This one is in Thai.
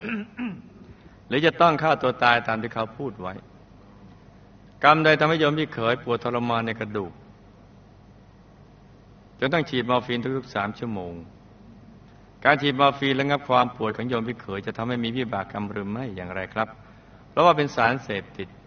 หรือจะต้องฆ่าตัวตายตามที่เขาพูดไว้กรรมใดทำให้โยมพี่เขยปวดทรมานในกระดูกจนต้องฉีดมอร์ฟีนทุกๆ3 ชั่วโมงการฉีดมอร์ฟีนระงับความปวดของโยมพี่เขยจะทำให้มีวิบากกรรมหรือไม่อย่างไรครับเพราะว่าเป็นสารเสพติด